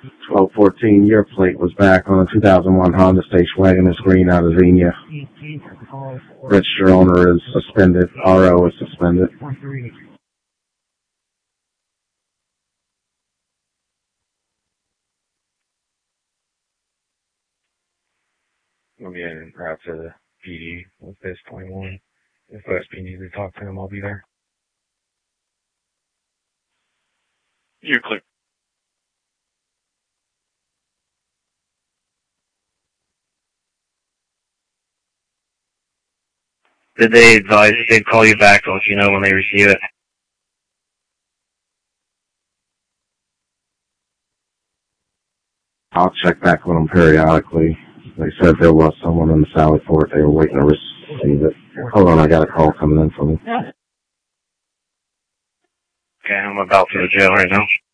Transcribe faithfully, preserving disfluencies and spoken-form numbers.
twelve fourteen, your plate was back on a two thousand one Honda Station Wagon. It's green out of Xenia. Register owner is suspended. R O is suspended. We'll be en route to the P D with this twenty-one. If O S P needs to talk to him, I'll be there. You're clear. Did they advise they'd call you back to let you know when they receive it? I'll check back with them periodically. They said there was someone in the Sally Port. They were waiting to receive it. Hold on, I got a call coming in from me. Okay, I'm about to the jail right now.